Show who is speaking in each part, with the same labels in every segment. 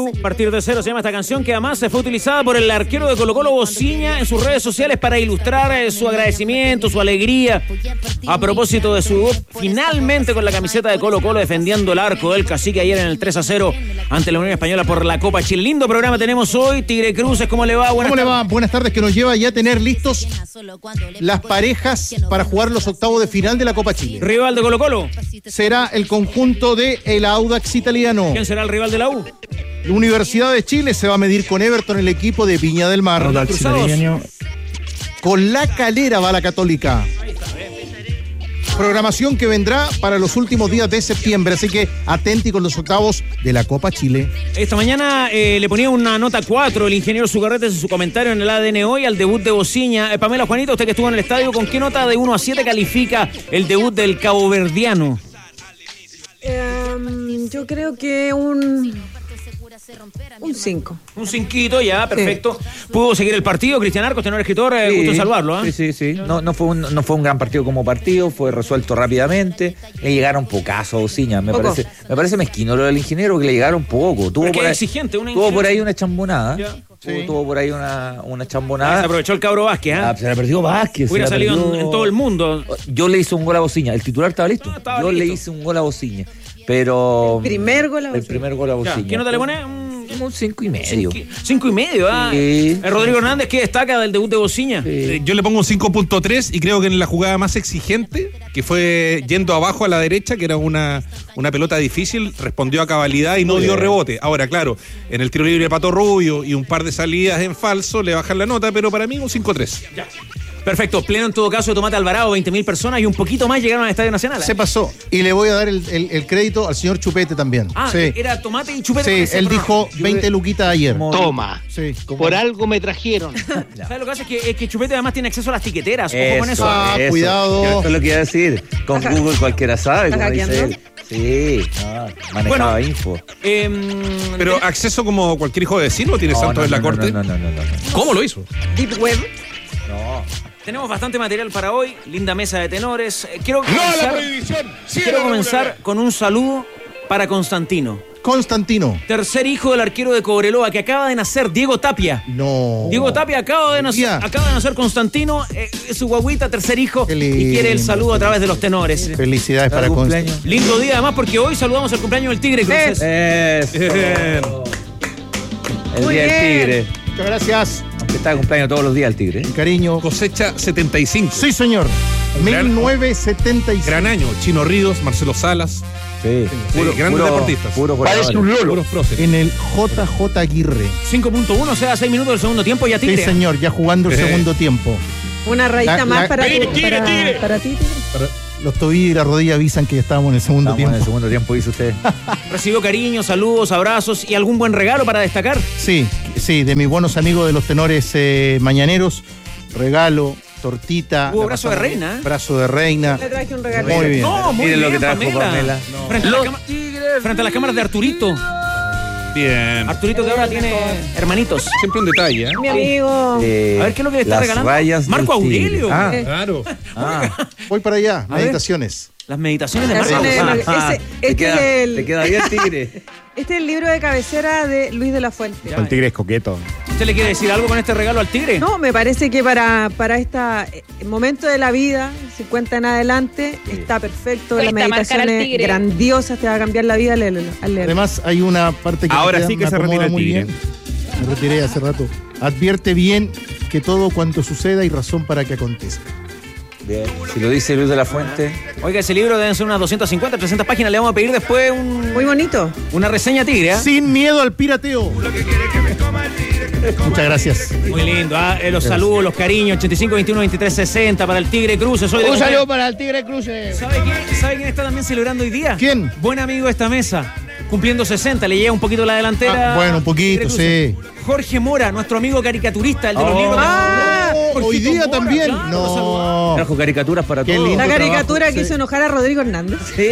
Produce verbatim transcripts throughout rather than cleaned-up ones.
Speaker 1: Perú, partir de cero se llama esta canción, que además se fue utilizada por el arquero de Colo-Colo, Bociña, en sus redes sociales para ilustrar eh, su agradecimiento, su alegría a propósito de su debut finalmente con la camiseta de Colo-Colo, defendiendo el arco del Cacique ayer en el tres a cero ante la Unión Española por la Copa Chile. Lindo programa tenemos hoy. Tigre Cruces, ¿cómo le va? Buenas
Speaker 2: ¿Cómo
Speaker 1: tardes.
Speaker 2: le va? Buenas tardes, que nos lleva ya a tener listos las parejas para jugar los octavos de final de la Copa Chile.
Speaker 1: Rival de Colo-Colo.
Speaker 2: Será el conjunto de el Audax italiano.
Speaker 1: ¿Quién será el rival de la U?
Speaker 2: La Universidad de Chile se va a medir con Everton, el equipo de Viña del Mar.
Speaker 1: Audax italiano.
Speaker 2: Con La Calera va la Católica. Programación que vendrá para los últimos días de septiembre, así que atenti con los octavos de la Copa Chile.
Speaker 1: Esta mañana eh, le ponía una nota cuatro el ingeniero Zugarretes en su comentario en el A D N hoy al debut de Bociña. Eh, Pamela, Juanito, usted que estuvo en el estadio, ¿con qué nota de uno a siete califica el debut del caboverdiano?
Speaker 3: Um, yo creo que un un cinco.
Speaker 1: Un cinquito, ya, perfecto. Sí. ¿Pudo seguir el partido? Cristian Arcos, tenor escritor, eh,
Speaker 4: sí,
Speaker 1: gusto en salvarlo. ¿eh?
Speaker 4: Sí, sí, sí. No, no, fue un, no fue un gran partido como partido, fue resuelto rápidamente. Le llegaron pocazo a Bociña. Me parece, me parece mezquino lo del ingeniero, que le llegaron poco. Tuvo, por ahí,
Speaker 1: exigente, una
Speaker 4: tuvo por ahí una chambonada.
Speaker 1: Ya.
Speaker 4: Tuvo,
Speaker 2: Sí.
Speaker 4: tuvo por ahí una, una chambonada.
Speaker 1: Se aprovechó el cabro Vázquez, ¿eh?
Speaker 4: Ah, se la perdió Vázquez.
Speaker 1: Hubiera
Speaker 4: se la
Speaker 1: salido
Speaker 4: perdió...
Speaker 1: en, en todo el mundo.
Speaker 4: Yo le hice un gol a Bociña. ¿El titular estaba listo?
Speaker 1: No, estaba
Speaker 4: Yo
Speaker 1: listo.
Speaker 4: le hice un gol a Bociña. Pero.
Speaker 3: El primer gol a
Speaker 4: El
Speaker 3: Bociña.
Speaker 4: primer gol a Bociña.
Speaker 1: ¿Qué nota le pone? Un,
Speaker 4: Un cinco y medio.
Speaker 1: cinco, cinco y medio, ¿ah?
Speaker 4: Sí.
Speaker 1: ¿eh? Rodrigo Hernández, ¿qué destaca del debut de Bociña?
Speaker 4: Sí.
Speaker 5: Eh, Yo le pongo un cinco punto tres y creo que en la jugada más exigente, que fue yendo abajo a la derecha, que era una, una pelota difícil, respondió a cabalidad y no
Speaker 4: Muy
Speaker 5: dio
Speaker 4: bien.
Speaker 5: rebote. Ahora, claro, en el tiro libre Pato Rubio y un par de salidas en falso le bajan la nota, pero para mí un cinco tres.
Speaker 1: Ya. Perfecto, pleno en todo caso de Tomate Alvarado, veinte mil personas y un poquito más llegaron al Estadio Nacional. ¿eh?
Speaker 2: Se pasó. Y le voy a dar el, el- el crédito al señor Chupete también.
Speaker 1: Ah,
Speaker 2: sí.
Speaker 1: era Tomate y Chupete.
Speaker 2: Sí, él dijo veinte luquitas ayer.
Speaker 4: Como-
Speaker 6: Toma,
Speaker 2: Sí.
Speaker 6: por algo me trajeron.
Speaker 1: ¿Sabes lo que pasa? Es que, es que Chupete además tiene acceso a las tiqueteras. Ojo con eso.
Speaker 4: Eso,
Speaker 2: Ah,
Speaker 4: eso.
Speaker 2: cuidado.
Speaker 4: Esto es lo que iba a decir. Con Google cualquiera sabe,
Speaker 3: ¿Estás
Speaker 4: como dice él.
Speaker 3: hackeando?
Speaker 4: Sí, no, manejaba
Speaker 1: Bueno,
Speaker 4: info.
Speaker 1: Em,
Speaker 5: Pero acceso como cualquier hijo de vecino tiene
Speaker 4: No,
Speaker 5: Santos
Speaker 4: no,
Speaker 5: en la
Speaker 4: no,
Speaker 5: corte.
Speaker 4: No, no, no, no, no.
Speaker 5: ¿Cómo lo hizo?
Speaker 3: Deep Web.
Speaker 4: No.
Speaker 1: tenemos bastante material para hoy. Linda mesa de tenores. Eh, Quiero comenzar, quiero comenzar con un saludo para Constantino.
Speaker 2: Constantino.
Speaker 1: Tercer hijo del arquero de Cobreloa, que acaba de nacer, Diego Tapia.
Speaker 2: No.
Speaker 1: Diego Tapia acaba de nacer,
Speaker 2: Ya.
Speaker 1: acaba de nacer Constantino, eh, su guaguita, tercer hijo,
Speaker 2: Qué
Speaker 1: y quiere el
Speaker 2: lindo.
Speaker 1: saludo a través de los tenores.
Speaker 2: Felicidades para
Speaker 4: Feliz
Speaker 2: Constantino.
Speaker 4: cumpleaños.
Speaker 1: Lindo día además porque hoy saludamos el cumpleaños del Tigre Cruces.
Speaker 4: Eso. El
Speaker 3: Muy
Speaker 4: día del
Speaker 3: bien.
Speaker 4: tigre.
Speaker 2: Muchas gracias.
Speaker 4: Aunque está de cumpleaños todos los días el tigre. ¿eh?
Speaker 2: Mi cariño.
Speaker 5: Cosecha setenta y cinco.
Speaker 2: Sí, señor.
Speaker 5: Gran-
Speaker 2: mil novecientos setenta y cinco.
Speaker 5: Gran año. Chino Ríos, Marcelo Salas.
Speaker 4: Sí.
Speaker 5: Puro- grandes deportistas.
Speaker 4: Puro
Speaker 6: Parece un lolo.
Speaker 5: Puros próceres.
Speaker 2: En el J J Aguirre.
Speaker 1: cinco punto uno, o sea, seis minutos del segundo tiempo, ya
Speaker 2: Sí,
Speaker 1: Tigre.
Speaker 2: señor, ya jugando el
Speaker 5: Eh.
Speaker 2: segundo tiempo.
Speaker 3: Una rayita
Speaker 2: La-
Speaker 3: más
Speaker 2: la-
Speaker 3: para,
Speaker 5: Tigre,
Speaker 3: tu-
Speaker 5: tigre,
Speaker 3: para,
Speaker 5: tigre.
Speaker 3: para ti, Tigre.
Speaker 2: Los tobillos y la rodilla avisan que ya estábamos en el segundo
Speaker 4: Estamos en el
Speaker 2: tiempo.
Speaker 4: segundo tiempo, dice usted.
Speaker 1: Recibió cariño, saludos, abrazos y algún buen regalo para destacar.
Speaker 2: Sí, sí, de mis buenos amigos de los tenores eh, mañaneros. Regalo, tortita.
Speaker 1: Hubo
Speaker 2: la
Speaker 1: brazo de
Speaker 2: pasamos-
Speaker 1: reina, ¿eh?
Speaker 2: Brazo de reina.
Speaker 3: Le traje un regalo.
Speaker 2: Muy bien.
Speaker 1: No, muy
Speaker 4: Miren
Speaker 1: bien,
Speaker 4: lo que trajo
Speaker 1: Pamela.
Speaker 4: Pamela.
Speaker 1: Frente, a las cama- frente a las cámaras de Arturito.
Speaker 5: Bien.
Speaker 1: Arturito que ahora tiene hermanitos.
Speaker 5: Siempre un detalle, ¿eh?
Speaker 3: Mi amigo.
Speaker 4: Eh,
Speaker 1: A ver, ¿qué es lo que le está
Speaker 4: las
Speaker 1: regalando?
Speaker 4: rayas
Speaker 1: Marco
Speaker 4: del tigre.
Speaker 1: Aurelio.
Speaker 4: Ah,
Speaker 3: Eh.
Speaker 5: Claro.
Speaker 4: ah.
Speaker 2: Voy para allá,
Speaker 1: A ver.
Speaker 2: meditaciones.
Speaker 1: Las meditaciones de
Speaker 3: Las
Speaker 1: Marco
Speaker 3: meditaciones de
Speaker 1: Aurelio.
Speaker 3: Marco- ese-
Speaker 4: te,
Speaker 3: este
Speaker 4: queda,
Speaker 3: es el-
Speaker 4: te queda bien tigre.
Speaker 3: Este es el libro de cabecera de Luis de la Fuente.
Speaker 1: Ya.
Speaker 2: El tigre es coqueto.
Speaker 1: ¿Usted le quiere decir algo con este regalo al Tigre?
Speaker 3: No, me parece que para, para este momento de la vida, cincuenta en adelante, está perfecto.
Speaker 7: Ahí
Speaker 3: Las
Speaker 7: está, marcar al
Speaker 3: meditaciones
Speaker 7: tigre.
Speaker 3: grandiosas, te va a cambiar la vida al leerlo. al leerlo.
Speaker 2: Además, hay una parte que me
Speaker 5: Ahora
Speaker 2: queda-
Speaker 5: sí que
Speaker 2: me
Speaker 5: se
Speaker 2: acomoda
Speaker 5: retira el
Speaker 2: muy
Speaker 5: tigre.
Speaker 2: bien. Me retiré hace rato. Advierte bien que todo cuanto suceda hay razón para que acontezca.
Speaker 4: Bien. Si lo dice Luis de la Fuente.
Speaker 1: Oiga, ese libro deben ser unas doscientas cincuenta, trescientas páginas. Le vamos a pedir después un-
Speaker 3: Muy bonito.
Speaker 1: una reseña Tigre, ¿eh?
Speaker 2: Sin miedo al pirateo. Muchas gracias.
Speaker 1: Muy lindo, ¿ah? Eh, los saludos, los cariños, ochenta y cinco, veintiuno, veintitrés, sesenta para el Tigre Cruces. Soy de
Speaker 6: Un
Speaker 1: cumpleaños.
Speaker 6: saludo para el Tigre Cruces.
Speaker 1: ¿Sabe quién? ¿Sabe quién está también celebrando hoy día?
Speaker 2: ¿Quién?
Speaker 1: Buen amigo de esta mesa, cumpliendo sesenta, le llega un poquito la delantera.
Speaker 2: Ah, bueno, un poquito,
Speaker 1: Tigre Cruces.
Speaker 2: sí.
Speaker 1: Jorge Mora, nuestro amigo caricaturista, el de los
Speaker 4: Oh.
Speaker 1: libros de...
Speaker 3: Ah,
Speaker 1: Jorgito
Speaker 2: hoy día
Speaker 1: Mora,
Speaker 2: también.
Speaker 1: claro, lo saludamos.
Speaker 2: No.
Speaker 4: Trajo caricaturas para
Speaker 2: Qué
Speaker 4: todos.
Speaker 2: lindo.
Speaker 3: la
Speaker 2: trabajo,
Speaker 3: caricatura que
Speaker 2: sí.
Speaker 3: hizo enojar a Rodrigo Hernández.
Speaker 4: Sí.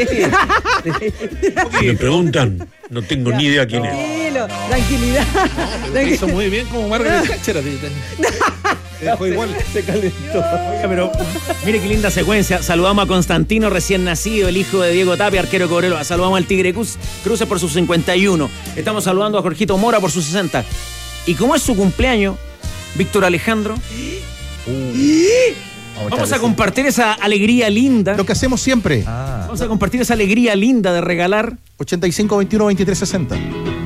Speaker 8: Si me preguntan, no tengo ni idea quién es.
Speaker 3: Tranquilo, tranquilidad.
Speaker 5: Lo hizo muy bien como Margaret Thatcher. Se dejó igual.
Speaker 4: Se calentó.
Speaker 1: Oiga, pero mire qué linda secuencia. Saludamos a Constantino, recién nacido, el hijo de Diego Tapia, arquero de Cobreloa. Saludamos al Tigre Cruz, Cruces por sus cincuenta y uno. Estamos saludando a Jorgito Mora por sus sesenta. Y como es su cumpleaños, Víctor Alejandro,
Speaker 4: Uh.
Speaker 1: vamos a compartir esa alegría linda.
Speaker 2: Lo que hacemos siempre.
Speaker 4: Ah.
Speaker 1: Vamos a compartir esa alegría linda de regalar.
Speaker 2: ochenta y cinco, veintiuno, veintitrés, sesenta.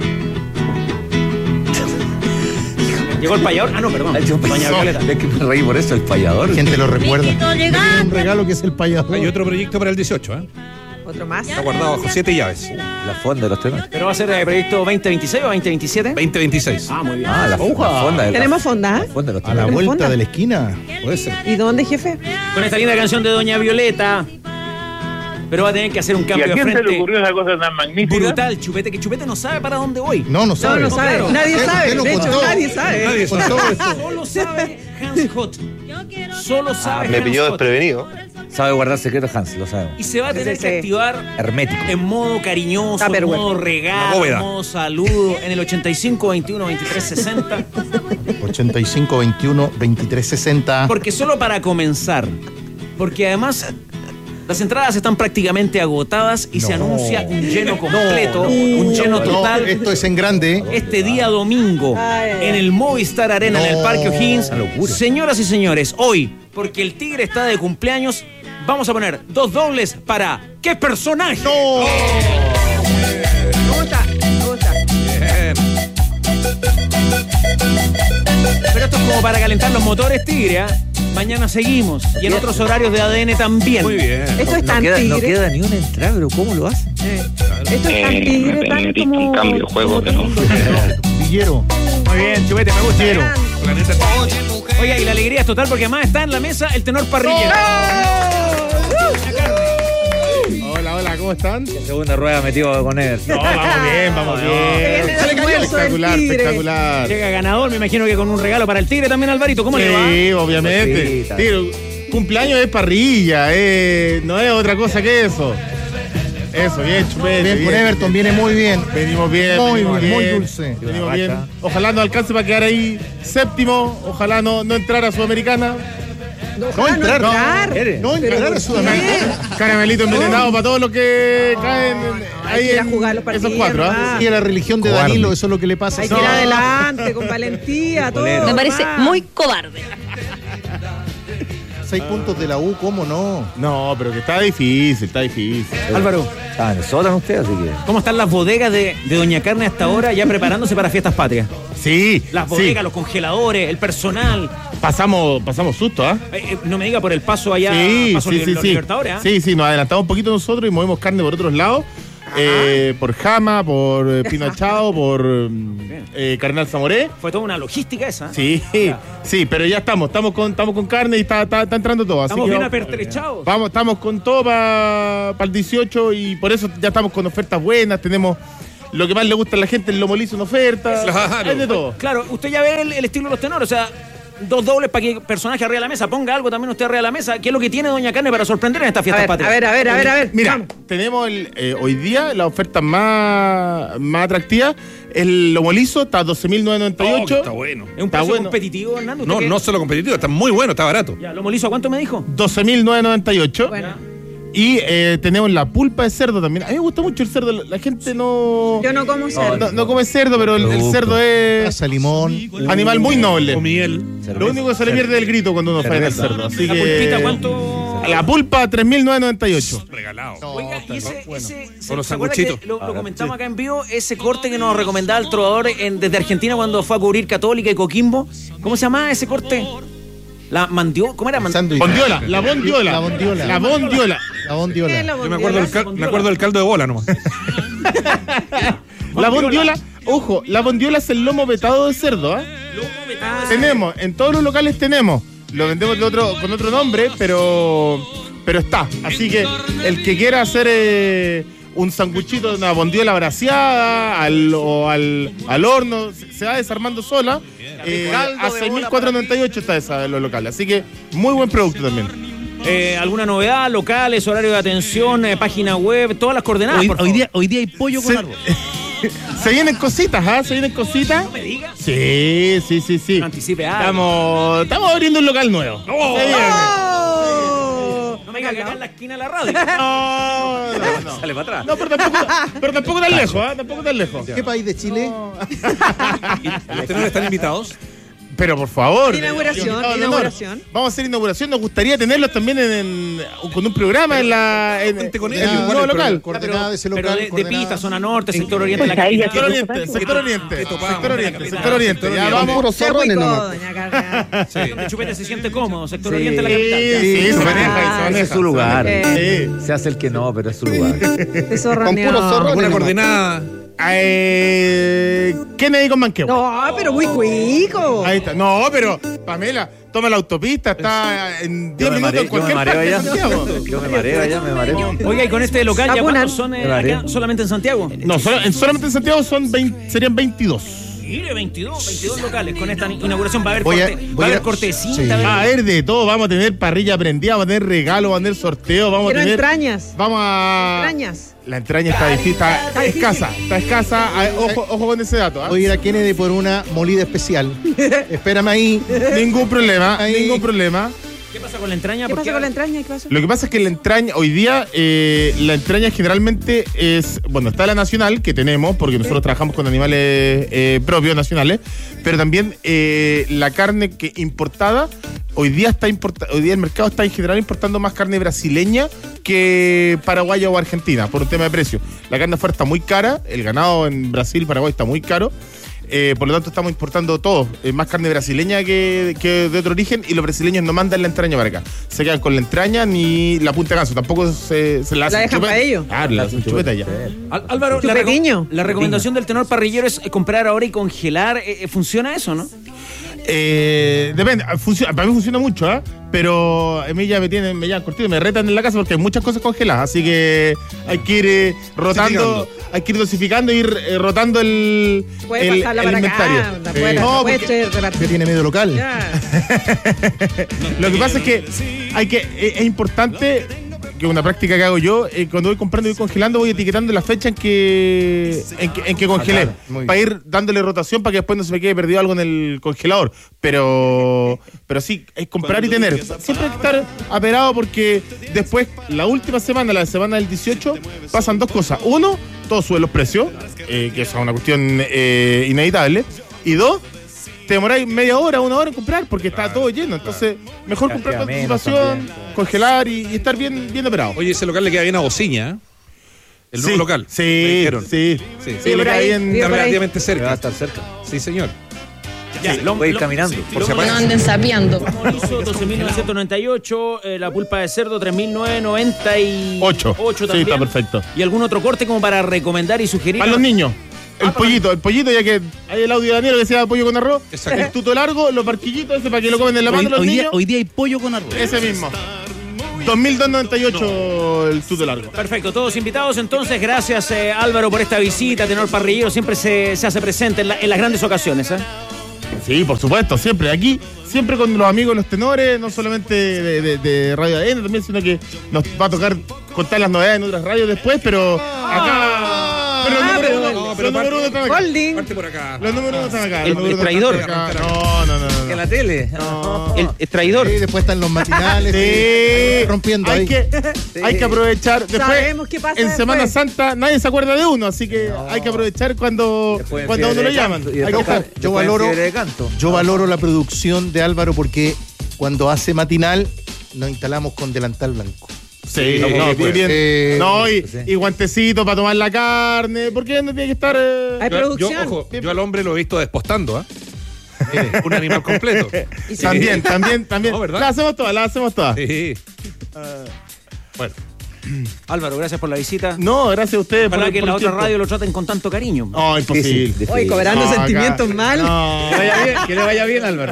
Speaker 1: ¿Llegó el payador? Ah, no, perdón.
Speaker 4: Ay, yo
Speaker 1: Doña
Speaker 4: pensé-
Speaker 1: Violeta.
Speaker 4: Es que me reí por eso, el payador.
Speaker 2: La gente lo recuerda. Tiene un regalo que es el payador.
Speaker 5: Hay otro proyecto para el dieciocho, ¿eh?
Speaker 3: Otro más.
Speaker 5: Está guardado bajo siete llaves.
Speaker 4: La fonda de los temas.
Speaker 1: ¿Pero va a ser el proyecto veinte veintiséis o veinte veintisiete?
Speaker 5: veinte veintiséis.
Speaker 1: Ah, muy bien.
Speaker 4: Ah, la, la fonda. de la-
Speaker 3: ¿Tenemos fonda?
Speaker 4: La fonda de los
Speaker 2: A la
Speaker 4: temas.
Speaker 2: vuelta
Speaker 3: fonda?
Speaker 2: de la esquina.
Speaker 5: Puede ser.
Speaker 3: ¿Y dónde, jefe?
Speaker 1: Con esta linda canción de Doña Violeta. Pero va a tener que hacer un
Speaker 7: ¿Y
Speaker 1: cambio
Speaker 7: a
Speaker 1: de
Speaker 7: quién se le
Speaker 1: frente.
Speaker 7: ocurrió esa cosa tan magnífica?
Speaker 1: Brutal, Chupete, que Chupete no sabe para dónde voy.
Speaker 2: No, no
Speaker 3: No,
Speaker 2: sabe.
Speaker 3: no sabe.
Speaker 1: claro.
Speaker 3: Nadie
Speaker 2: Usted-
Speaker 3: sabe.
Speaker 2: usted lo
Speaker 3: De hecho,
Speaker 2: contó.
Speaker 3: nadie sabe.
Speaker 5: Nadie
Speaker 2: Con
Speaker 5: sabe.
Speaker 2: todo eso.
Speaker 1: Solo sabe Hans Hot. Solo sabe
Speaker 7: Me
Speaker 1: Hans
Speaker 7: pilló
Speaker 1: Hot.
Speaker 7: desprevenido.
Speaker 4: Sabe guardar secretos, Hans, lo sabemos.
Speaker 1: Y se va a tener
Speaker 3: Sí,
Speaker 1: que
Speaker 3: sí.
Speaker 1: activar
Speaker 4: Hermético.
Speaker 1: en modo cariñoso, en
Speaker 3: Tupperware.
Speaker 1: modo
Speaker 5: La
Speaker 1: regalo,
Speaker 5: bóveda.
Speaker 1: en modo saludo, en el ochenta y cinco, veintiuno, veintitrés, sesenta.
Speaker 2: ochenta y cinco, veintiuno, veintitrés, sesenta.
Speaker 1: Porque solo para comenzar, porque además las entradas están prácticamente agotadas y se
Speaker 2: No.
Speaker 1: anuncia un lleno completo, un lleno
Speaker 2: No,
Speaker 1: total.
Speaker 2: esto es en grande.
Speaker 1: Este día domingo
Speaker 3: Ay, ay.
Speaker 1: en el Movistar Arena, en el
Speaker 2: No,
Speaker 1: Parque O'Higgins.
Speaker 4: una locura.
Speaker 1: Señoras y señores, hoy, porque el Tigre está de cumpleaños, vamos a poner dos dobles para ¿qué personaje?
Speaker 2: No.
Speaker 3: Me gusta, me gusta.
Speaker 5: Bien.
Speaker 1: Pero esto es como para calentar los motores, Tigre. ¿ah? Mañana seguimos y en otros horarios de A D N también.
Speaker 5: Muy bien.
Speaker 3: Esto es
Speaker 4: No
Speaker 3: tan
Speaker 4: queda, no
Speaker 3: tigre.
Speaker 4: queda ni una entrada, pero ¿cómo lo hacen?
Speaker 3: Eh, Esto es tan
Speaker 7: Eh,
Speaker 3: tigre,
Speaker 7: me
Speaker 3: tan
Speaker 7: metiste
Speaker 3: como...
Speaker 7: un cambio de juego
Speaker 3: como
Speaker 7: que no.
Speaker 3: lindo.
Speaker 2: Villero.
Speaker 1: Muy bien, Chupete, me gusta.
Speaker 2: Quiero.
Speaker 5: Planeta.
Speaker 1: Oiga, y la alegría es total porque además está en la mesa el tenor parrillero.
Speaker 9: Hola, hola, ¿cómo están?
Speaker 4: La segunda rueda metido con él.
Speaker 9: No, vamos bien, vamos bien.
Speaker 3: Viene el almuerzo del
Speaker 9: Espectacular,
Speaker 3: Tigre.
Speaker 9: espectacular.
Speaker 1: Llega ganador, me imagino que con un regalo para el Tigre también, Alvarito. ¿Cómo le va?
Speaker 9: Sí, obviamente.
Speaker 4: Cosita.
Speaker 9: Tigre, cumpleaños es parrilla, eh, no es otra cosa que eso. Eso, bien, chupete.
Speaker 2: Bien, con Everton viene muy bien.
Speaker 9: Venimos bien,
Speaker 2: Muy,
Speaker 9: venimos
Speaker 2: muy
Speaker 9: bien,
Speaker 2: dulce.
Speaker 9: Venimos
Speaker 4: Una
Speaker 9: bien.
Speaker 4: racha.
Speaker 9: Ojalá no alcance para quedar ahí séptimo. Ojalá no, no entrar a Sudamericana.
Speaker 3: Ojalá no
Speaker 2: entrar, no.
Speaker 3: entrar.
Speaker 2: No
Speaker 3: Pero
Speaker 2: entrar a
Speaker 3: ¿por
Speaker 2: Sudamérica.
Speaker 9: Caramelito envenenado para todos los que caen
Speaker 3: hay
Speaker 9: ahí
Speaker 3: que ir a
Speaker 9: en
Speaker 3: jugar los partidos,
Speaker 9: esos cuatro. ¿ah?
Speaker 3: ¿ah?
Speaker 2: Y a la religión de
Speaker 4: Cobarde.
Speaker 2: Danilo, eso es lo que le pasa.
Speaker 3: Hay que
Speaker 2: No.
Speaker 3: ir adelante, con valentía, todo.
Speaker 10: Me parece
Speaker 3: va.
Speaker 10: muy cobarde.
Speaker 2: Seis puntos de la U, ¿cómo no?
Speaker 9: No, pero que está difícil, está difícil.
Speaker 1: Álvaro,
Speaker 4: Estaban en el sótano ustedes, así que.
Speaker 1: ¿cómo están las bodegas de, de Doña Carne hasta ahora ya preparándose para fiestas patrias?
Speaker 9: Sí,
Speaker 1: Las
Speaker 9: sí.
Speaker 1: bodegas, los congeladores, el personal.
Speaker 9: Pasamos, pasamos susto, ¿ah?
Speaker 1: Eh, eh, no me diga por el paso allá,
Speaker 9: Sí,
Speaker 1: paso
Speaker 9: sí,
Speaker 1: li-
Speaker 9: sí,
Speaker 1: los
Speaker 9: sí.
Speaker 1: Libertadores, ¿ah?
Speaker 9: Sí, sí, nos adelantamos un poquito nosotros y movemos carne por otros lados. Eh, por Jama, por eh, Pino Achao, por mm, eh, Carnal Zamoré.
Speaker 1: Fue toda una logística esa.
Speaker 9: Sí, sí, pero ya estamos, estamos con, estamos con carne y está, está, está entrando todo. Así
Speaker 1: Estamos
Speaker 9: que
Speaker 1: bien
Speaker 9: vamos-
Speaker 1: apertrechados.
Speaker 9: Vamos, estamos con todo para el dieciocho y por eso ya estamos con ofertas buenas. Tenemos lo que más le gusta a la gente, el lomo liso en oferta.
Speaker 5: Claro.
Speaker 9: Hay de todo.
Speaker 1: Claro, usted ya ve el, el estilo de los tenores, o sea, dos dobles para que el personaje arriba de la mesa, ponga algo también usted arriba de la mesa. ¿Qué es lo que tiene Doña Carne para sorprender en estas
Speaker 3: A
Speaker 1: fiestas
Speaker 3: ver,
Speaker 1: patrias?
Speaker 3: a ver, a ver, a ver, a ver.
Speaker 9: Mira,
Speaker 3: Vamos.
Speaker 9: tenemos el, eh, hoy día la oferta más, más atractiva. El lomo liso está a doce mil novecientos noventa y
Speaker 5: Oh, que
Speaker 9: ocho.
Speaker 5: está bueno.
Speaker 1: ¿Es un
Speaker 9: está
Speaker 1: precio
Speaker 9: bueno.
Speaker 1: competitivo, Hernando? ¿Usted
Speaker 5: No,
Speaker 1: qué?
Speaker 5: no solo competitivo, está muy bueno, está barato.
Speaker 1: Ya, ¿lo molizo a cuánto me dijo?
Speaker 9: doce mil novecientos noventa y ocho.
Speaker 3: Bueno,
Speaker 9: Y eh, tenemos la pulpa de cerdo también. A mí me gusta mucho el cerdo. La, la gente no,
Speaker 3: yo no como cerdo.
Speaker 9: no, no come cerdo, pero el, el
Speaker 4: Producto.
Speaker 9: cerdo es
Speaker 2: Pasa limón.
Speaker 9: animal muy noble.
Speaker 5: O miel.
Speaker 9: Lo único que se le pierde es el grito cuando uno faena el
Speaker 4: Cerveza.
Speaker 9: cerdo. Así
Speaker 1: ¿La
Speaker 9: que,
Speaker 1: pulpita cuánto?
Speaker 9: La pulpa tres mil novecientos noventa y ocho.
Speaker 5: Regalado.
Speaker 1: Oiga, y ese, ese
Speaker 5: Con los
Speaker 1: ¿se acuerda que
Speaker 5: sanguchitos.
Speaker 1: lo, lo comentamos acá en vivo, ese corte que nos recomendaba el trovador en- desde Argentina cuando fue a cubrir Católica y Coquimbo? ¿Cómo se llamaba ese corte? La mandio, ¿cómo era? Man-
Speaker 2: Sándwich.
Speaker 9: Bondiola, la bondiola.
Speaker 2: La bondiola.
Speaker 9: La bondiola.
Speaker 2: La bondiola.
Speaker 3: ¿Qué es la
Speaker 5: Yo me acuerdo, del
Speaker 3: bondiola?
Speaker 5: cal- me acuerdo del caldo de bola nomás.
Speaker 9: La bondiola, ojo, la bondiola es el lomo vetado de cerdo, ¿ah?
Speaker 3: Ah,
Speaker 9: Tenemos, en todos los locales tenemos. Lo vendemos de otro, con otro nombre, pero pero está. Así que el que quiera hacer eh, un sanguchito de una bondiola braseada al, o al, al horno, se, se va desarmando sola. Eh, a seis mil cuatrocientos noventa y ocho está esa en los locales. Así que muy buen producto también.
Speaker 1: Eh, ¿Alguna novedad? Locales, horario de atención, eh, página web, todas las coordenadas,
Speaker 5: Hoy,
Speaker 1: por
Speaker 5: hoy
Speaker 1: favor.
Speaker 5: día, hoy día hay pollo con
Speaker 9: Se-
Speaker 5: árbol.
Speaker 9: se vienen cositas, ¿ah? Se vienen cositas.
Speaker 1: No me digas.
Speaker 9: Sí, sí, sí, sí.
Speaker 1: No anticipe algo.
Speaker 9: Estamos, estamos abriendo un local nuevo.
Speaker 1: ¡Oh!
Speaker 9: Se viene.
Speaker 3: ¡Oh!
Speaker 1: No me digas que acá en la esquina de la radio.
Speaker 9: No, no, no.
Speaker 4: Sale para atrás.
Speaker 9: No, pero tampoco, pero tampoco tan lejos, ¿ah? Tampoco tan lejos.
Speaker 2: ¿Qué país de Chile?
Speaker 5: ¿Los tenores están invitados?
Speaker 9: Pero por favor.
Speaker 3: Inauguración,
Speaker 9: de- de- de-
Speaker 3: inauguración.
Speaker 9: Vamos a hacer inauguración. Nos gustaría tenerlos también en, en- con un programa en la en,
Speaker 5: Cuente con
Speaker 9: en
Speaker 5: ellos.
Speaker 9: el nuevo local.
Speaker 2: Coordenada de ese
Speaker 1: Pero
Speaker 2: local.
Speaker 1: de, de
Speaker 2: coordenada-
Speaker 1: pista, zona norte, sector oriente de la
Speaker 7: Pues ahí ya
Speaker 1: capital.
Speaker 9: Sector oriente, sector oriente,
Speaker 5: Que topamos,
Speaker 9: sector oriente,
Speaker 1: capital.
Speaker 9: sector oriente.
Speaker 5: Sector
Speaker 9: Ya
Speaker 5: oriente.
Speaker 9: vamos.
Speaker 6: Puros
Speaker 3: Qué
Speaker 6: zorrones
Speaker 3: rico,
Speaker 6: nomás.
Speaker 3: doña Carla.
Speaker 1: Donde Chupete se siente cómodo, sector
Speaker 4: Sí.
Speaker 1: oriente de la capital.
Speaker 9: Sí, sí, se maneja, y se
Speaker 4: Ese
Speaker 9: maneja.
Speaker 4: es su lugar.
Speaker 3: Eh.
Speaker 9: Sí.
Speaker 4: Se hace el que no, pero es su lugar.
Speaker 3: Te zorra,
Speaker 6: Con puros
Speaker 3: no.
Speaker 6: zorrones.
Speaker 5: Una
Speaker 6: nomás.
Speaker 5: coordenada.
Speaker 9: Eh, Kennedy con Manqueo.
Speaker 3: No, pero muy cuico.
Speaker 9: Ahí está. No, pero Pamela, toma la autopista, está en diez
Speaker 4: Yo me
Speaker 9: minutos
Speaker 4: mareo,
Speaker 9: en
Speaker 4: yo me
Speaker 9: cualquier
Speaker 4: mareo
Speaker 9: parte de
Speaker 4: allá.
Speaker 9: Santiago.
Speaker 4: Yo me mareo allá, me mareo.
Speaker 1: Oiga, y con este local, ¿ya
Speaker 3: Apunan.
Speaker 1: cuántos son eh,
Speaker 4: Vale.
Speaker 1: acá? ¿Solamente en Santiago?
Speaker 9: No, solo- en- solamente en Santiago son veinte, serían veintidós.
Speaker 1: Mire, veintidós, veintidós locales con esta inauguración. Va a haber,
Speaker 2: Voy a-
Speaker 1: corte,
Speaker 2: voy
Speaker 1: va a haber
Speaker 2: a-
Speaker 1: cortecita.
Speaker 2: sí.
Speaker 1: va a
Speaker 9: Va a
Speaker 1: haber-
Speaker 9: haber de todo, vamos a tener parrilla prendida, vamos a tener regalos, vamos a tener sorteos, vamos
Speaker 3: Quiero
Speaker 9: a tener.
Speaker 3: entrañas.
Speaker 9: Vamos a.
Speaker 3: Entrañas.
Speaker 9: La entraña está difícil, está, está escasa, está escasa. Ah, Ojo, ojo con ese dato. ¿ah?
Speaker 2: Voy a ir a Kennedy por una molida especial. Espérame ahí.
Speaker 9: Ningún problema,
Speaker 2: Ahí.
Speaker 9: ningún problema.
Speaker 1: ¿Qué pasa con la entraña?
Speaker 3: ¿Qué
Speaker 1: Porque
Speaker 3: pasa con la entraña? ¿Qué pasa?
Speaker 9: Lo que pasa es que la entraña, hoy día, eh, la entraña generalmente es, bueno, está la nacional que tenemos, porque nosotros trabajamos con animales eh, propios nacionales, pero también eh, la carne que importada, hoy día está importa, hoy día el mercado está en general importando más carne brasileña que paraguaya o argentina, por un tema de precio. La carne afuera está muy cara, el ganado en Brasil, Paraguay está muy caro. Eh, por lo tanto, estamos importando todo, eh, más carne brasileña que, que de otro origen, y los brasileños no mandan la entraña para acá. Se quedan con la entraña ni la punta de ganso, tampoco se, se la hacen
Speaker 3: dejan
Speaker 9: chupeta.
Speaker 3: para ellos.
Speaker 9: Ah, la hacen chupeta ya.
Speaker 1: Al- Álvaro, la, reco-
Speaker 3: Chupetiño.
Speaker 1: la recomendación del tenor parrillero es eh, comprar ahora y congelar. Eh, eh, ¿Funciona eso, no?
Speaker 9: Eh, depende, funciona, para mí funciona mucho, ¿ah? Pero a mí ya me tienen, me llevan cortito y me retan en la casa porque hay muchas cosas congeladas, así que hay que ir eh, rotando,
Speaker 5: Dosificando.
Speaker 9: hay que ir dosificando, ir eh, rotando el,
Speaker 3: Puede
Speaker 9: el,
Speaker 3: pasarla
Speaker 9: el
Speaker 3: para
Speaker 9: inventario.
Speaker 3: acá. La
Speaker 9: Sí.
Speaker 3: puede,
Speaker 9: No,
Speaker 3: la puede
Speaker 9: porque-
Speaker 3: echar de la-
Speaker 2: Usted tiene medio local.
Speaker 3: Ya.
Speaker 9: Lo que pasa es que hay que es, es importante, que una práctica que hago yo, eh, cuando voy comprando y voy congelando, voy etiquetando la fecha en que en que, en que congelé,
Speaker 2: claro, muy
Speaker 9: para ir dándole rotación para que después no se me quede perdido algo en el congelador. Pero pero sí, es comprar y tener. Siempre hay que estar aperado porque después, la última semana, la semana del dieciocho, pasan dos cosas. Uno, todos suben los precios, eh, que es una cuestión eh, inevitable. Y dos, te demoráis media hora, una hora en comprar porque está todo lleno. Entonces, mejor
Speaker 4: Ya
Speaker 9: comprar
Speaker 4: queda
Speaker 9: con
Speaker 4: menos
Speaker 9: anticipación,
Speaker 4: también.
Speaker 9: congelar y, y estar bien, bien operado.
Speaker 5: Oye, ese local le queda bien a Bociña, ¿eh? El nuevo
Speaker 9: Sí,
Speaker 5: local. Me
Speaker 9: Sí,
Speaker 5: dijeron.
Speaker 9: sí,
Speaker 5: Sí.
Speaker 9: sí, le
Speaker 3: por
Speaker 9: cae
Speaker 3: ahí,
Speaker 9: bien.
Speaker 3: sí,
Speaker 5: Está
Speaker 3: por ahí.
Speaker 5: relativamente
Speaker 4: Va a
Speaker 5: cerca.
Speaker 4: estar cerca.
Speaker 5: Sí, señor.
Speaker 1: Ya,
Speaker 4: Sí,
Speaker 1: lo-
Speaker 4: voy a ir
Speaker 1: lo-
Speaker 4: caminando.
Speaker 5: Por si
Speaker 1: lo-
Speaker 5: acaso.
Speaker 7: No anden sapeando.
Speaker 1: Chorizo, doce mil novecientos noventa y ocho, eh, la pulpa de cerdo, tres mil novecientos noventa y
Speaker 9: Ocho.
Speaker 1: ocho
Speaker 9: Sí,
Speaker 1: también.
Speaker 9: está perfecto.
Speaker 1: ¿Y algún otro corte como para recomendar y sugerir?
Speaker 9: Para los niños. El
Speaker 1: Ah,
Speaker 9: pollito, el pollito, ya que hay el audio de Daniel que decía pollo con arroz.
Speaker 5: Exacto.
Speaker 9: El tuto largo, los barquillitos, ese para que lo comen en la mano los
Speaker 6: Hoy día,
Speaker 9: niños.
Speaker 6: hoy día hay pollo con arroz.
Speaker 9: Ese mismo. dos mil doscientos noventa y ocho el tuto largo.
Speaker 1: Perfecto, todos invitados entonces. Gracias eh, Álvaro por esta visita. Tenor parrillero siempre se, se hace presente en, la- en las grandes ocasiones. ¿eh?
Speaker 9: Sí, por supuesto, siempre. Aquí, siempre con los amigos, los tenores, no solamente de, de- de Radio A D N también, sino que nos va a tocar contar las novedades en otras radios después, pero acá. Pero los
Speaker 3: Ah,
Speaker 9: números
Speaker 3: pero-
Speaker 9: uno-
Speaker 5: No, pero
Speaker 9: los números uno están acá.
Speaker 3: Holding.
Speaker 5: Parte por acá.
Speaker 9: Los números uno están acá.
Speaker 1: El-
Speaker 9: los números
Speaker 1: el
Speaker 9: uno
Speaker 1: traidor.
Speaker 9: están acá. No, no, no, no.
Speaker 4: En
Speaker 9: no.
Speaker 4: la tele.
Speaker 1: El, el traidor.
Speaker 2: Sí, después están los matinales.
Speaker 9: Sí,
Speaker 2: rompiendo
Speaker 9: hay
Speaker 2: ahí.
Speaker 9: que, hay que aprovechar. Después,
Speaker 3: Sabemos qué pasa
Speaker 9: en Semana
Speaker 3: después.
Speaker 9: Santa nadie se acuerda de uno, así que hay que aprovechar cuando,
Speaker 4: Después en
Speaker 9: cuando a uno
Speaker 4: fiebre
Speaker 9: lo
Speaker 4: de
Speaker 9: llaman.
Speaker 4: canto, y
Speaker 9: Hay que
Speaker 4: después-
Speaker 9: estar.
Speaker 2: Yo
Speaker 4: después en
Speaker 2: valoro-
Speaker 4: fiebre de canto.
Speaker 2: Yo valoro la producción de Álvaro porque cuando hace matinal nos instalamos con delantal blanco.
Speaker 9: Sí,
Speaker 5: no,
Speaker 9: no,
Speaker 5: no,
Speaker 9: bien,
Speaker 5: pues.
Speaker 9: bien.
Speaker 2: Eh,
Speaker 9: no, y,
Speaker 4: sí.
Speaker 9: y guantecitos para tomar la carne. ¿Por qué no tiene que estar? eh?
Speaker 3: Hay
Speaker 5: Yo,
Speaker 3: producción.
Speaker 5: yo, ojo, yo al hombre lo he visto despostando, ¿ah? Un animal completo.
Speaker 3: Y sí.
Speaker 9: También, también, también.
Speaker 5: No, ¿verdad?
Speaker 9: La hacemos todas, la hacemos todas.
Speaker 5: Sí. Bueno,
Speaker 1: Álvaro, gracias por la visita.
Speaker 9: No, gracias a ustedes.
Speaker 1: Ojalá
Speaker 9: por-
Speaker 1: que en
Speaker 9: por
Speaker 1: la
Speaker 9: el
Speaker 1: otra
Speaker 9: tiempo.
Speaker 1: radio lo traten con tanto cariño.
Speaker 9: No, imposible.
Speaker 4: Sí, sí,
Speaker 3: Hoy cobrando
Speaker 9: No, acá-
Speaker 3: sentimientos mal.
Speaker 9: No,
Speaker 6: Que le vaya bien, Álvaro.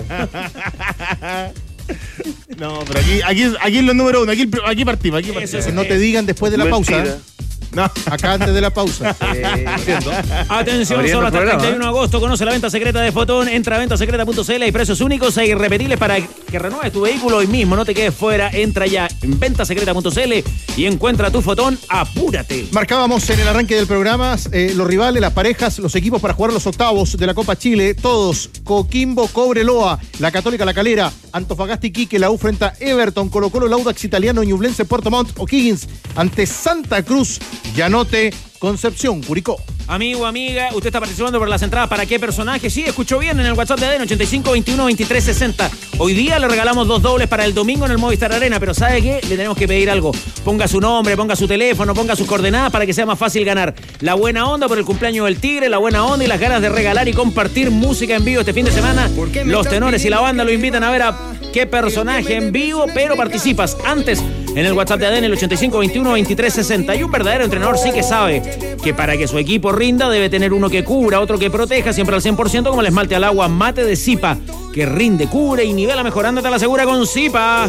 Speaker 9: no, pero aquí, aquí, aquí es lo número uno. Aquí, aquí partimos. Aquí partimos.
Speaker 1: Eso es-
Speaker 2: Que no te digan después de la pausa.
Speaker 9: No,
Speaker 2: Acá antes de la pausa.
Speaker 4: Eh,
Speaker 1: Atención,
Speaker 4: Abriendo
Speaker 1: solo hasta el
Speaker 4: programa,
Speaker 1: treinta y uno de agosto conoce la venta secreta de Fotón. Entra a venta secreta punto c l. Hay precios únicos e irrepetibles para que renueves tu vehículo hoy mismo. No te quedes fuera. Entra ya en venta secreta punto c l y encuentra tu Fotón. Apúrate.
Speaker 2: Marcábamos en el arranque del programa eh, los rivales, las parejas, los equipos para jugar los octavos de la Copa Chile. Todos: Coquimbo, Cobreloa, la Católica, la Calera, Antofagasta, Iquique, la U frente a Everton, Colo Colo, el Audax Italiano, Ñublense, Puerto Montt, O'Higgins ante Santa Cruz, Llanote, Concepción, Curicó.
Speaker 1: Amigo, amiga, usted está participando por las entradas para qué personaje. Sí, escuchó bien en el WhatsApp de A D N, ochenta y cinco, veintiuno, veintitrés, sesenta. Hoy día le regalamos dos dobles para el domingo en el Movistar Arena, pero ¿sabe qué? Le tenemos que pedir algo. Ponga su nombre, ponga su teléfono, ponga sus coordenadas para que sea más fácil ganar. La buena onda por el cumpleaños del Tigre, la buena onda y las ganas de regalar y compartir música en vivo este fin de semana. Los tenores y la banda lo invitan a ver a qué personaje en vivo, pero participas antes en el WhatsApp de A D N, el ochenta y cinco, veintiuno, veintitrés, sesenta. Y un verdadero entrenador sí que sabe que para que su equipo rinda debe tener uno que cubra, otro que proteja, siempre al cien por ciento, como el esmalte al agua Mate de Zipa, que rinde, cubre y nivela mejorando, te la asegura con Zipa.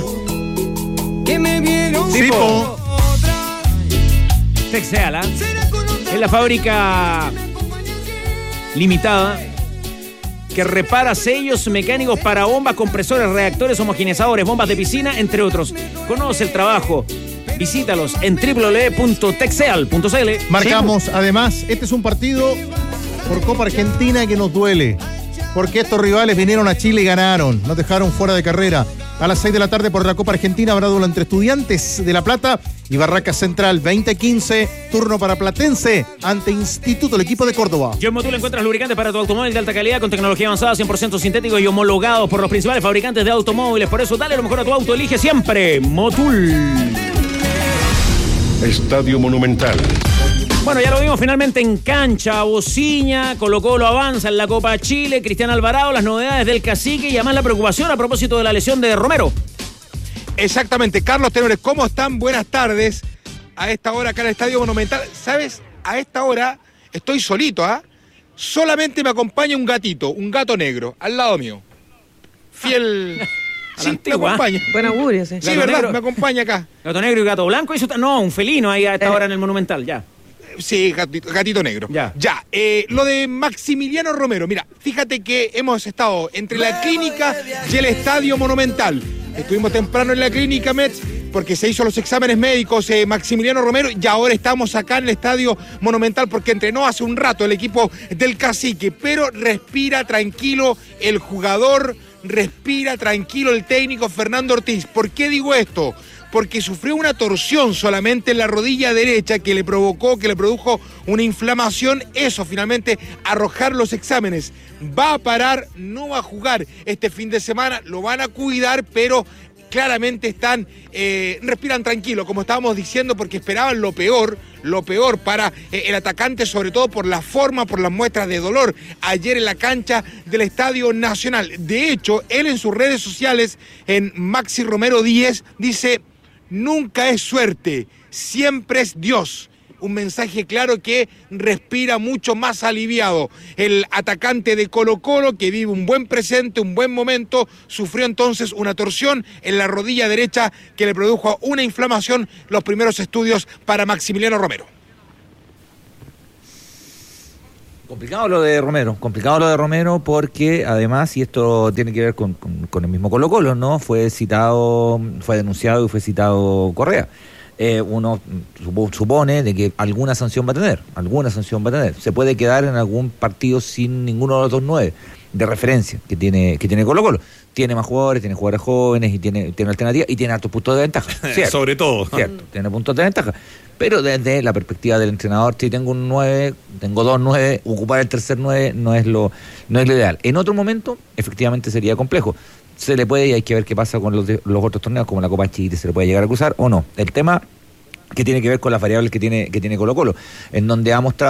Speaker 2: Zipo.
Speaker 1: Texeal, ¿eh? Es la fábrica limitada que repara sellos mecánicos para bombas, compresores, reactores, homogeneizadores, bombas de piscina, entre otros. Conoce el trabajo. Visítalos en doble u doble u doble u punto texeal punto c l.
Speaker 2: Marcamos, sí. Además, este es un partido por Copa Argentina que nos duele, porque estos rivales vinieron a Chile y ganaron, nos dejaron fuera de carrera. A las seis de la tarde por la Copa Argentina habrá duelo entre Estudiantes de La Plata y Barracas Central. veinte quince, turno para Platense ante Instituto, el equipo de Córdoba.
Speaker 1: Yo en Motul encuentras lubricantes para tu automóvil de alta calidad con tecnología avanzada, cien por ciento sintéticos y homologados por los principales fabricantes de automóviles. Por eso dale lo mejor a tu auto, elige siempre Motul.
Speaker 8: Estadio Monumental.
Speaker 1: Bueno, ya lo vimos finalmente en cancha. Bociña, Colo Colo avanza en la Copa Chile. Cristian Alvarado, las novedades del Cacique y además la preocupación a propósito de la lesión de Romero.
Speaker 7: Exactamente. Carlos Tenores, ¿cómo están? Buenas tardes. A esta hora acá en el Estadio Monumental. ¿Sabes? A esta hora estoy solito, ¿ah? ¿eh? Solamente me acompaña un gatito, un gato negro, al lado mío. Fiel... Sí, me acompaña.
Speaker 3: Buen augurio, sí.
Speaker 7: Sí, verdad, negro. Me acompaña acá.
Speaker 1: Gato negro y gato blanco. Y eso, no, un felino ahí a esta eh. hora en el Monumental, ya.
Speaker 7: Sí, gatito, gatito negro.
Speaker 1: Ya.
Speaker 7: Ya. Eh, lo de Maximiliano Romero. Mira, fíjate que hemos estado entre la clínica y el Estadio Monumental. Estuvimos temprano en la clínica, Mets, porque se hizo los exámenes médicos eh, Maximiliano Romero, y ahora estamos acá en el Estadio Monumental porque entrenó hace un rato el equipo del Cacique. Pero respira tranquilo el jugador, respira tranquilo el técnico Fernando Ortiz. ¿Por qué digo esto? Porque sufrió una torsión solamente en la rodilla derecha que le provocó, que le produjo una inflamación. Eso, finalmente, arrojar los exámenes. Va a parar, no va a jugar este fin de semana, lo van a cuidar, pero claramente están, eh, respiran tranquilo, como estábamos diciendo, porque esperaban lo peor, lo peor para eh, el atacante, sobre todo por la forma, por las muestras de dolor ayer en la cancha del Estadio Nacional. De hecho, él en sus redes sociales, en Maxi Romero diez, dice: nunca es suerte, siempre es Dios. Un mensaje claro que respira mucho más aliviado. El atacante de Colo Colo, que vive un buen presente, un buen momento, sufrió entonces una torsión en la rodilla derecha que le produjo una inflamación. Los primeros estudios para Maximiliano Romero.
Speaker 4: Complicado lo de Romero, complicado lo de Romero porque además, y esto tiene que ver con, con, con el mismo Colo Colo, ¿no? Fue citado, fue denunciado y fue citado Correa. Eh, uno supone de que alguna sanción va a tener, alguna sanción va a tener. Se puede quedar en algún partido sin ninguno de los dos nueve de referencia que tiene que tiene Colo Colo. Tiene más jugadores, tiene jugadores jóvenes y tiene, tiene alternativas y tiene altos puntos de ventaja. ¿Cierto?
Speaker 5: Sobre todo.
Speaker 4: Cierto, tiene puntos de ventaja. Pero desde la perspectiva del entrenador, si tengo un nueve, tengo dos nueve, ocupar el tercer nueve no es lo, no es lo ideal. En otro momento, efectivamente sería complejo. Se le puede, y hay que ver qué pasa con los, de, los otros torneos, como la Copa Chile, se le puede llegar a cruzar o no. El tema que tiene que ver con las variables que tiene, que tiene Colo Colo, en donde ha mostrado